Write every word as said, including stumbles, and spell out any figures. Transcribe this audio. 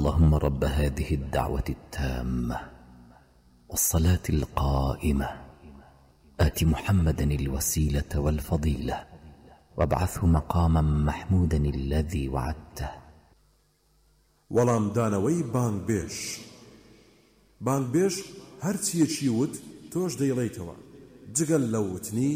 اللهم رب هذه الدعوة التامة والصلاة القائمة آت محمدا الوسيلة والفضيلة وابعثه مقاما محمودا الذي وعدته. وەڵام دانەوەی بانگبێژ بانگبێژ هەرچیەکی وت تۆش دەیڵێیتەوە جگەل لە وتنی